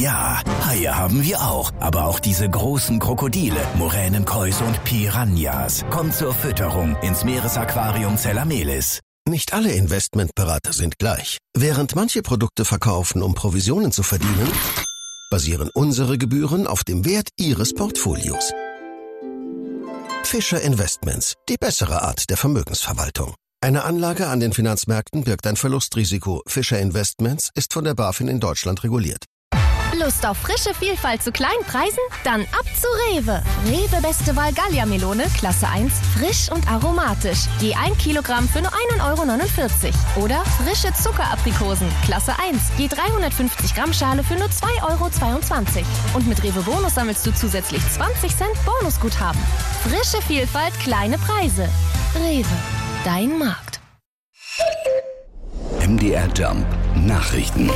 Ja, Haie haben wir auch. Aber auch diese großen Krokodile, Muränen, Kois und Piranhas. Kommt zur Fütterung ins Meeresaquarium Zellamelis. Nicht alle Investmentberater sind gleich. Während manche Produkte verkaufen, um Provisionen zu verdienen, basieren unsere Gebühren auf dem Wert Ihres Portfolios. Fischer Investments, die bessere Art der Vermögensverwaltung. Eine Anlage an den Finanzmärkten birgt ein Verlustrisiko. Fischer Investments ist von der BaFin in Deutschland reguliert. Lust auf frische Vielfalt zu kleinen Preisen? Dann ab zu Rewe. Rewe Beste Wahl Gallia-Melone, Klasse 1, frisch und aromatisch. Je 1 Kilogramm für nur 1,49 €. Oder frische Zuckeraprikosen, Klasse 1, je 350 Gramm Schale für nur 2,22 €. Und mit Rewe Bonus sammelst du zusätzlich 20 Cent Bonusguthaben. Frische Vielfalt, kleine Preise. Rewe, dein Markt. MDR Jump Nachrichten.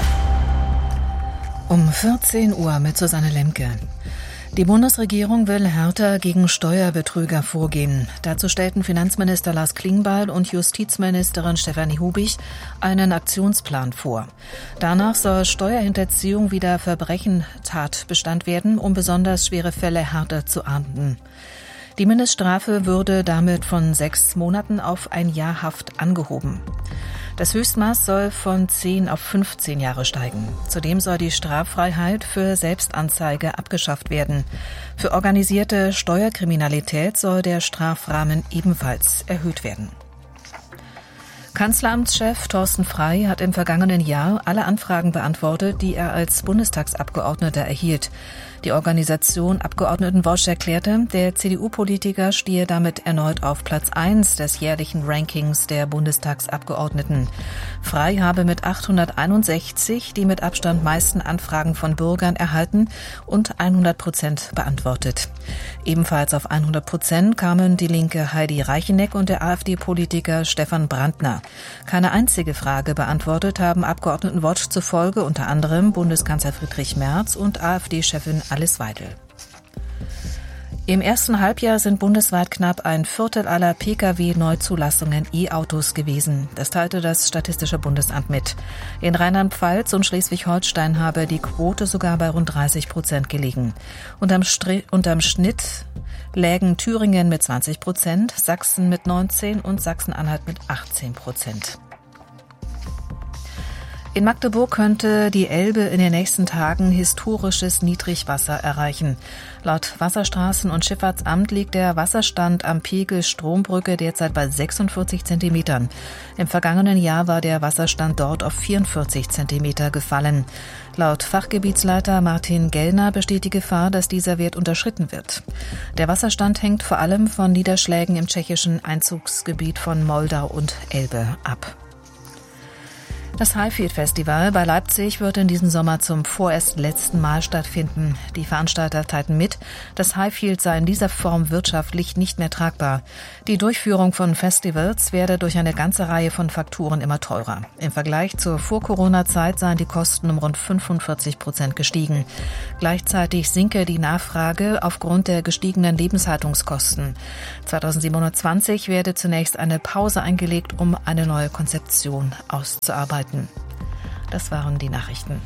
Um 14 Uhr mit Susanne Lemke. Die Bundesregierung will härter gegen Steuerbetrüger vorgehen. Dazu stellten Finanzminister Lars Klingbeil und Justizministerin Stefanie Hubich einen Aktionsplan vor. Danach soll Steuerhinterziehung wieder Verbrechen-Tatbestand werden, um besonders schwere Fälle härter zu ahnden. Die Mindeststrafe würde damit von 6 Monaten auf 1 Jahr Haft angehoben. Das Höchstmaß soll von 10 auf 15 Jahre steigen. Zudem soll die Straffreiheit für Selbstanzeige abgeschafft werden. Für organisierte Steuerkriminalität soll der Strafrahmen ebenfalls erhöht werden. Kanzleramtschef Thorsten Frey hat im vergangenen Jahr alle Anfragen beantwortet, die er als Bundestagsabgeordneter erhielt. Die Organisation Abgeordnetenwatch erklärte, der CDU-Politiker stehe damit erneut auf Platz 1 des jährlichen Rankings der Bundestagsabgeordneten. Frey habe mit 861 die mit Abstand meisten Anfragen von Bürgern erhalten und 100% beantwortet. Ebenfalls auf 100% kamen die Linke Heidi Reicheneck und der AfD-Politiker Stefan Brandner. Keine einzige Frage beantwortet haben Abgeordnetenwatch zufolge unter anderem Bundeskanzler Friedrich Merz und AfD-Chefin Alice Weidel. Im ersten Halbjahr sind bundesweit knapp 1/4 aller Pkw-Neuzulassungen E-Autos gewesen. Das teilte das Statistische Bundesamt mit. In Rheinland-Pfalz und Schleswig-Holstein habe die Quote sogar bei rund 30% gelegen. Unterm Schnitt lägen Thüringen mit 20%, Sachsen mit 19% und Sachsen-Anhalt mit 18%. In Magdeburg könnte die Elbe in den nächsten Tagen historisches Niedrigwasser erreichen. Laut Wasserstraßen- und Schifffahrtsamt liegt der Wasserstand am Pegel Strombrücke derzeit bei 46 Zentimetern. Im vergangenen Jahr war der Wasserstand dort auf 44 Zentimeter gefallen. Laut Fachgebietsleiter Martin Gellner besteht die Gefahr, dass dieser Wert unterschritten wird. Der Wasserstand hängt vor allem von Niederschlägen im tschechischen Einzugsgebiet von Moldau und Elbe ab. Das Highfield Festival bei Leipzig wird in diesem Sommer zum vorerst letzten Mal stattfinden. Die Veranstalter teilten mit, das Highfield sei in dieser Form wirtschaftlich nicht mehr tragbar. Die Durchführung von Festivals werde durch eine ganze Reihe von Faktoren immer teurer. Im Vergleich zur Vor-Corona-Zeit seien die Kosten um rund 45% gestiegen. Gleichzeitig sinke die Nachfrage aufgrund der gestiegenen Lebenshaltungskosten. 2027 werde zunächst eine Pause eingelegt, um eine neue Konzeption auszuarbeiten. Das waren die Nachrichten.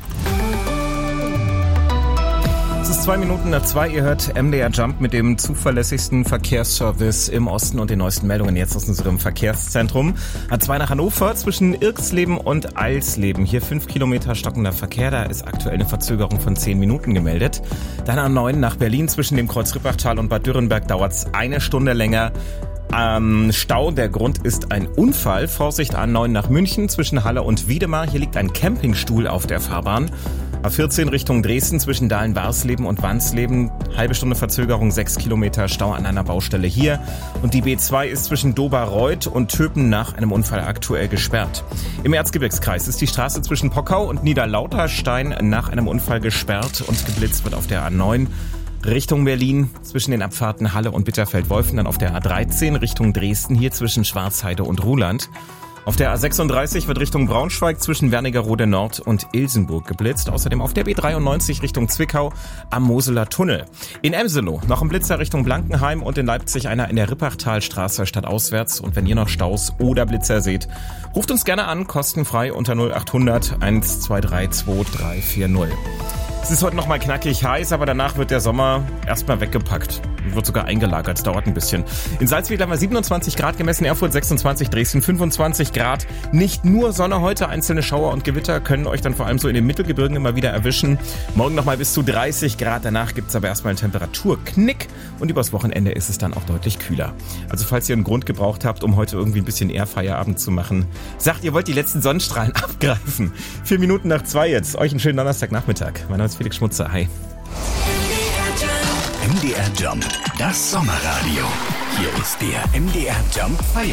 Es ist 2:02. Ihr hört MDR Jump mit dem zuverlässigsten Verkehrsservice im Osten und den neuesten Meldungen jetzt aus unserem Verkehrszentrum. A2 nach Hannover zwischen Irksleben und Eilsleben. Hier 5 Kilometer stockender Verkehr. Da ist aktuell eine Verzögerung von 10 Minuten gemeldet. Dann A9 nach Berlin zwischen dem Kreuz Rippachtal und Bad Dürrenberg dauert es 1 Stunde länger. Stau, der Grund ist ein Unfall. Vorsicht A9 nach München zwischen Halle und Wiedemar. Hier liegt ein Campingstuhl auf der Fahrbahn. A14 Richtung Dresden zwischen Dahlen-Warsleben und Wansleben. Halbe Stunde Verzögerung, 6 Kilometer Stau an einer Baustelle hier. Und die B2 ist zwischen Doberreuth und Töpen nach einem Unfall aktuell gesperrt. Im Erzgebirgskreis ist die Straße zwischen Pockau und Niederlauterstein nach einem Unfall gesperrt und geblitzt wird auf der A9. Richtung Berlin zwischen den Abfahrten Halle und Bitterfeld-Wolfen, dann auf der A13 Richtung Dresden, hier zwischen Schwarzheide und Ruhland. Auf der A36 wird Richtung Braunschweig zwischen Wernigerode Nord und Ilsenburg geblitzt. Außerdem auf der B93 Richtung Zwickau am Moseler Tunnel. In Emselow noch ein Blitzer Richtung Blankenheim und in Leipzig einer in der Rippachtalstraße stadtauswärts. Und wenn ihr noch Staus oder Blitzer seht, ruft uns gerne an, kostenfrei unter 0800 123 2340. Es ist heute nochmal knackig heiß, aber danach wird der Sommer erstmal weggepackt. Wird sogar eingelagert, es dauert ein bisschen. In Salzwedel haben wir 27 Grad gemessen, Erfurt 26, Dresden 25 Grad. Nicht nur Sonne heute, einzelne Schauer und Gewitter können euch dann vor allem so in den Mittelgebirgen immer wieder erwischen. Morgen nochmal bis zu 30 Grad, danach gibt's aber erstmal einen Temperaturknick und übers Wochenende ist es dann auch deutlich kühler. Also falls ihr einen Grund gebraucht habt, um heute irgendwie ein bisschen eher Feierabend zu machen, sagt, ihr wollt die letzten Sonnenstrahlen abgreifen. 4 Minuten nach 2 jetzt. Euch einen schönen Donnerstagnachmittag. Mein Name ist Felix Schmutzer. Hi. MDR Jump, das Sommerradio. Hier ist der MDR Jump Feierabend.